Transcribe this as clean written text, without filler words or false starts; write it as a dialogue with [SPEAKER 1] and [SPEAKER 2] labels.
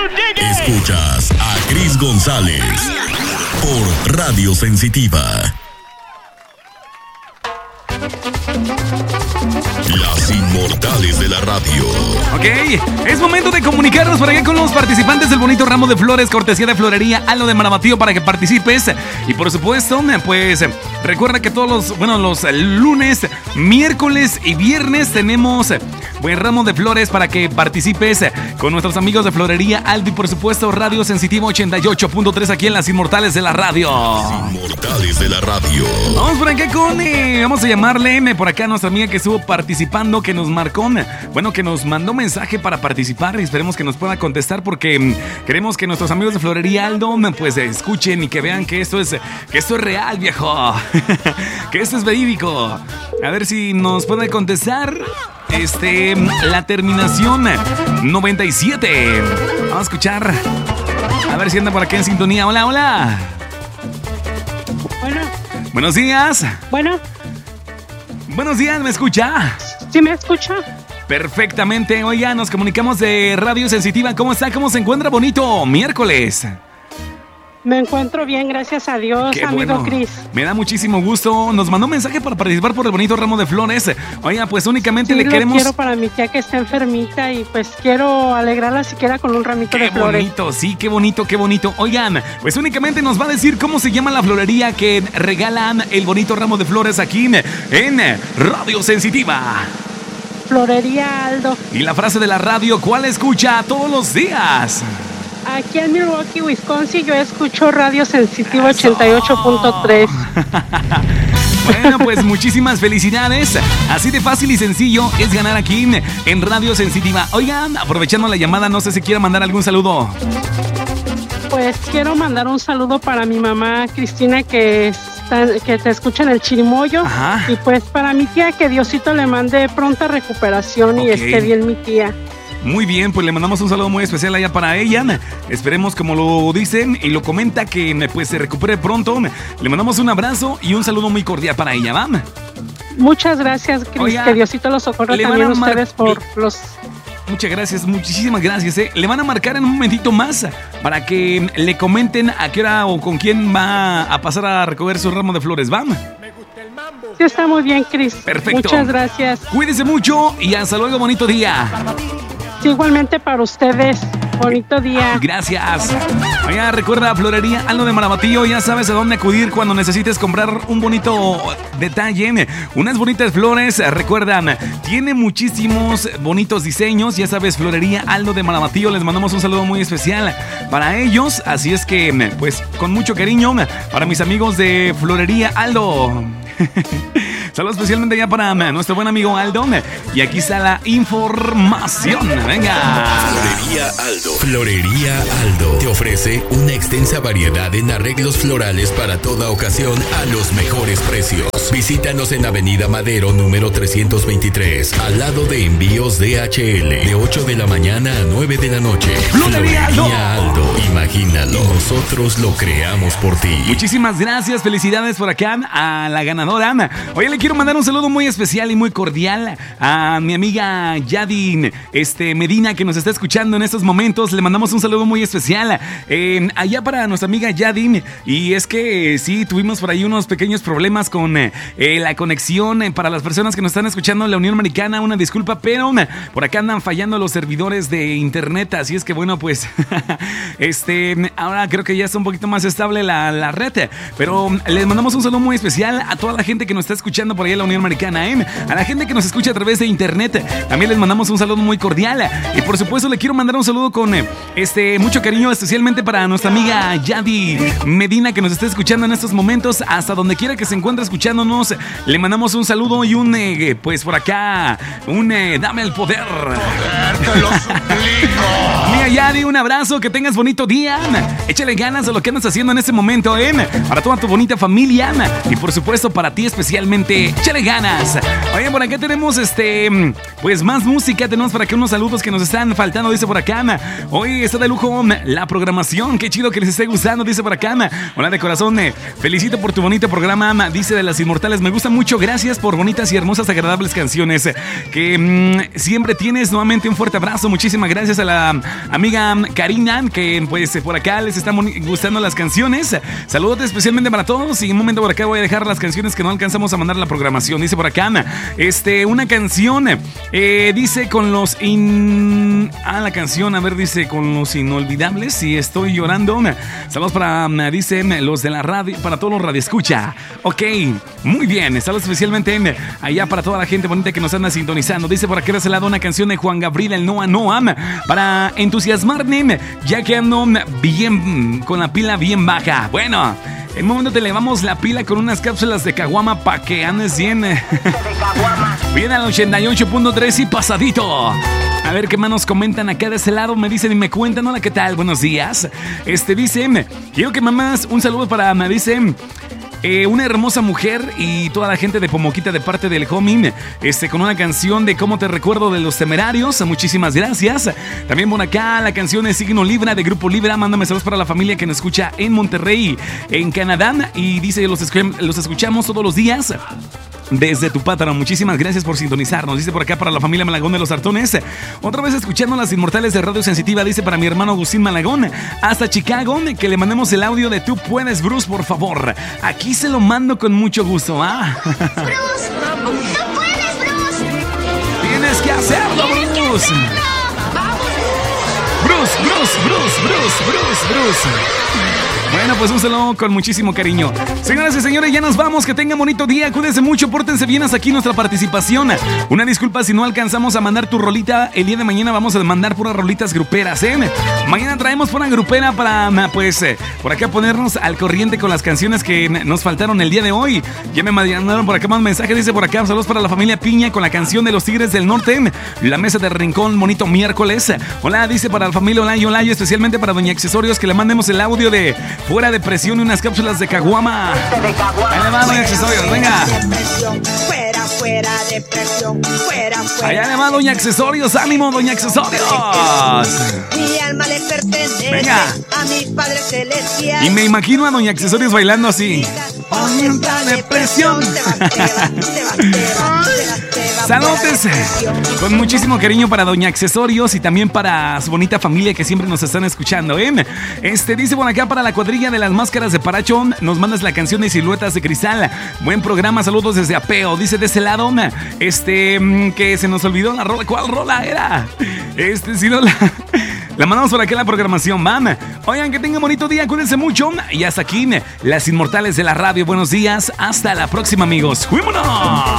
[SPEAKER 1] Escuchas a Cris González por Radio Sensitiva. Las inmortales de la radio.
[SPEAKER 2] Ok, es momento de comunicarnos por acá con los participantes del bonito ramo de flores, cortesía de Florería Aldo de Marabatío, para que participes. Y por supuesto, pues recuerda que todos los lunes, miércoles y viernes tenemos buen ramo de flores para que participes con nuestros amigos de Florería Aldo y por supuesto Radio Sensitiva 88.3 aquí en Las Inmortales de la Radio.
[SPEAKER 1] Las inmortales de la radio.
[SPEAKER 2] Vamos por acá con, vamos a llamarle por acá a nuestra amiga que estuvo participando, que nos marcó, bueno, que nos mandó mensaje para participar y esperemos que nos pueda contestar porque queremos que nuestros amigos de Florería Aldo pues escuchen y que vean que esto es real, viejo. Que esto es verídico. A ver si nos puede contestar. La terminación 97. Vamos a escuchar. A ver si anda por acá en sintonía. Hola, hola.
[SPEAKER 3] Bueno.
[SPEAKER 2] Buenos días.
[SPEAKER 3] Bueno.
[SPEAKER 2] Buenos días, ¿me escucha?
[SPEAKER 3] ¿Sí me escucha?
[SPEAKER 2] Perfectamente. Oiga, nos comunicamos de Radio Sensitiva. ¿Cómo está? ¿Cómo se encuentra? Bonito miércoles.
[SPEAKER 3] Me encuentro bien, gracias a Dios.
[SPEAKER 2] Qué
[SPEAKER 3] amigo
[SPEAKER 2] bueno.
[SPEAKER 3] Cris.
[SPEAKER 2] Me da muchísimo gusto. Nos mandó un mensaje para participar por el bonito ramo de flores. Oiga, pues únicamente
[SPEAKER 3] Sí,
[SPEAKER 2] le
[SPEAKER 3] lo
[SPEAKER 2] queremos...
[SPEAKER 3] quiero para mi tía que está enfermita y pues quiero alegrarla siquiera con un ramito de flores.
[SPEAKER 2] Qué bonito, sí, qué bonito, qué bonito. Oigan, pues únicamente nos va a decir cómo se llama la florería que regalan el bonito ramo de flores aquí en Radio Sensitiva.
[SPEAKER 3] Florería Aldo.
[SPEAKER 2] Y la frase de la radio, ¿cuál escucha todos los días?
[SPEAKER 3] Aquí en Milwaukee, Wisconsin, yo escucho Radio Sensitiva 88.3.
[SPEAKER 2] Bueno, pues muchísimas felicidades. Así de fácil y sencillo es ganar aquí en Radio Sensitiva. Oigan, aprovechando la llamada, no sé si quiera mandar algún saludo.
[SPEAKER 3] Pues quiero mandar un saludo para mi mamá Cristina que te escucha en el Chirimoyo.
[SPEAKER 2] Ajá.
[SPEAKER 3] Y pues para mi tía que Diosito le mande pronta recuperación y esté bien mi tía.
[SPEAKER 2] Muy bien, pues le mandamos un saludo muy especial allá para ella. Esperemos, como lo dicen y lo comenta, que pues se recupere pronto. Le mandamos un abrazo y un saludo muy cordial para ella, ¿va?
[SPEAKER 3] Muchas gracias, Cris.
[SPEAKER 2] Oiga,
[SPEAKER 3] que Diosito los socorra también a ustedes por los...
[SPEAKER 2] Muchas gracias, muchísimas gracias. Le van a marcar en un momentito más para que le comenten a qué hora o con quién va a pasar a recoger su ramo de flores, ¿va?
[SPEAKER 3] Sí, está muy bien, Cris.
[SPEAKER 2] Perfecto.
[SPEAKER 3] Muchas gracias.
[SPEAKER 2] Cuídese mucho y hasta luego, bonito día.
[SPEAKER 3] Sí, igualmente para ustedes. Bonito día.
[SPEAKER 2] Gracias. Oiga, recuerda Florería Aldo de Marabatío. Ya sabes a dónde acudir cuando necesites comprar un bonito detalle, unas bonitas flores. Recuerdan, tiene muchísimos bonitos diseños. Ya sabes, Florería Aldo de Marabatío. Les mandamos un saludo muy especial para ellos. Así es que, pues, con mucho cariño para mis amigos de Florería Aldo. Saludos especialmente ya para nuestro buen amigo Aldo. Y aquí está la información. Venga.
[SPEAKER 1] Florería Aldo. Florería Aldo te ofrece una extensa variedad en arreglos florales para toda ocasión a los mejores precios. Visítanos en Avenida Madero número 323, al lado de Envíos DHL, de 8 de la mañana a 9 de la noche.
[SPEAKER 2] Florería Aldo.
[SPEAKER 1] Imagínalo, nosotros lo creamos por ti.
[SPEAKER 2] Muchísimas gracias, felicidades por acá a la ganadora. Oye, le quiero mandar un saludo muy especial y muy cordial a mi amiga Yadin Medina, que nos está escuchando en estos momentos. Le mandamos un saludo muy especial allá para nuestra amiga Yadin. Y es que sí, tuvimos por ahí unos pequeños problemas con la conexión para las personas que nos están escuchando en la Unión Americana. Una disculpa, pero por acá andan fallando los servidores de internet. Así es que bueno, pues ahora creo que ya está un poquito más estable la red. Pero les mandamos un saludo muy especial a toda la gente que nos está escuchando por ahí en la Unión Americana, a la gente que nos escucha a través de internet. También les mandamos un saludo muy cordial. Y por supuesto le quiero mandar un saludo con mucho cariño, especialmente para nuestra amiga Yadi Medina, que nos está escuchando en estos momentos, hasta donde quiera que se encuentre escuchándonos. Le mandamos un saludo y pues por acá, dame el poder.
[SPEAKER 4] Te lo suplico.
[SPEAKER 2] Mira, Yadi, un abrazo, que tengas bonito día. Échale ganas a lo que andas haciendo en este momento, para toda tu bonita familia. Y por supuesto para ti especialmente, échale ganas. Oye, por acá tenemos pues más música. Tenemos por acá unos saludos que nos están faltando, dice por acá. Hoy está de lujo la programación. Qué chido que les esté gustando, dice por acá. Hola de corazón, felicito por tu bonito programa, dice de Las Inmortales. Me gusta mucho, gracias por bonitas y hermosas, agradables canciones que siempre tienes. Nuevamente un fuerte abrazo, muchísimas gracias a amiga Karina, que pues por acá les están gustando las canciones. Saludos especialmente para todos. Y en un momento por acá voy a dejar las canciones que no alcanzamos a mandar a la programación. Dice por acá, una canción, dice con los la canción, a ver, dice con los inolvidables y estoy llorando. Saludos para, dicen los de la radio, para todos los radioescucha. Ok, muy bien. Saludos especialmente allá para toda la gente bonita que nos anda sintonizando. Dice por aquí de ese lado una canción de Juan Gabriel, el Noa Noa, para entusiasmarme, ya que ando bien, con la pila bien baja. Bueno, en un momento te elevamos la pila con unas cápsulas de caguama para que andes bien. Bien al 88.3 y pasadito. A ver qué más nos comentan acá de ese lado. Me dicen y me cuentan. Hola, ¿qué tal? Buenos días. Dicen, quiero que mamás, un saludo para, me dicen, una hermosa mujer y toda la gente de Pomoquita de parte del homie, con una canción de Cómo te recuerdo de Los Temerarios. Muchísimas gracias. También por acá la canción de Signo Libra de Grupo Libra. Mándame saludos para la familia que nos escucha en Monterrey, en Canadá. Y dice, los escuchamos todos los días desde tu pátano. Muchísimas gracias por sintonizarnos. Dice por acá para la familia Malagón de los Sartones. Otra vez escuchando las inmortales de Radio Sensitiva. Dice para mi hermano Agustín Malagón hasta Chicago, que le mandemos el audio de Tú Puedes, Bruce, por favor. Aquí se lo mando con mucho gusto.
[SPEAKER 5] Bruce, tú puedes, Bruce.
[SPEAKER 2] Tienes que hacerlo, Bruce.
[SPEAKER 5] Vamos,
[SPEAKER 2] Bruce. Bueno, pues un saludo con muchísimo cariño. Señoras y señores, ya nos vamos. Que tengan bonito día. Cuídense mucho, pórtense bien. Hasta aquí nuestra participación. Una disculpa si no alcanzamos a mandar tu rolita. El día de mañana vamos a mandar puras rolitas gruperas, Mañana traemos pura grupera para, pues, por acá ponernos al corriente con las canciones que nos faltaron el día de hoy. Ya me mandaron por acá más mensajes. Dice por acá, saludos para la familia Piña con la canción de los Tigres del Norte. La mesa de Rincón, bonito miércoles. Hola, dice para la familia Olayo, especialmente para Doña Accesorios, que le mandemos el audio de Fuera de Presión y unas cápsulas de caguama. Ahí le va, Doña Accesorios, venga.
[SPEAKER 6] Fuera de presión, fuera.
[SPEAKER 2] Allá le va, Doña Accesorios, ánimo, Doña Accesorios.
[SPEAKER 6] Mi alma le pertenece,
[SPEAKER 2] venga,
[SPEAKER 6] a mi Padre Celestial.
[SPEAKER 2] Y me imagino a Doña Accesorios bailando así.
[SPEAKER 6] Aumenta de presión, te
[SPEAKER 2] Saludos con muchísimo cariño para Doña Accesorios y también para su bonita familia que siempre nos están escuchando, dice por acá para la cuadrilla de las máscaras de Paracho, nos mandas la canción de Siluetas de Cristal. Buen programa, saludos desde Apeo. Dice de ese lado, que se nos olvidó la rola. ¿Cuál rola era? Si no la mandamos por acá en la programación, mam. Oigan, que tengan bonito día, cuídense mucho. Y hasta aquí, las inmortales de la radio. Buenos días, hasta la próxima, amigos. ¡Fuímonos!